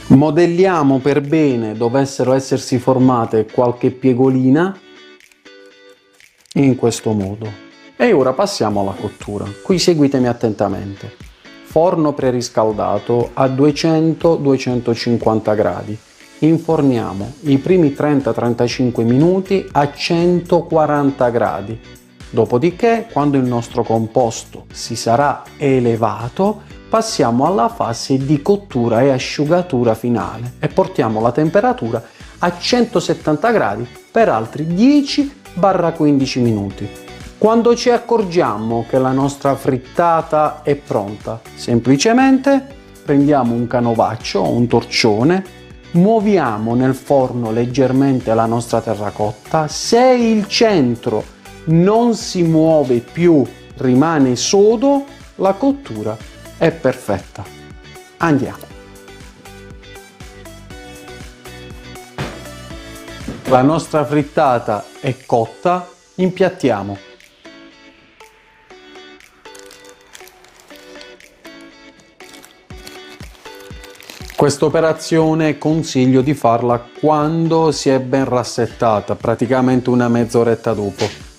Modelliamo per bene, dovessero essersi formate qualche piegolina, in questo modo. E ora passiamo alla cottura. Qui seguitemi attentamente. Forno preriscaldato a 200-250 gradi. Inforniamo i primi 30-35 minuti a 140 gradi. Dopodiché, quando il nostro composto si sarà elevato, passiamo alla fase di cottura e asciugatura finale e portiamo la temperatura a 170 gradi per altri 10-15 minuti. Quando ci accorgiamo che la nostra frittata è pronta, semplicemente prendiamo un canovaccio o un torcione, muoviamo nel forno leggermente la nostra terracotta. Se il centro non si muove più, rimane sodo, la cottura è perfetta. Andiamo. La nostra frittata è cotta, impiattiamo. Questa operazione consiglio di farla quando si è ben rassettata, praticamente una mezz'oretta dopo.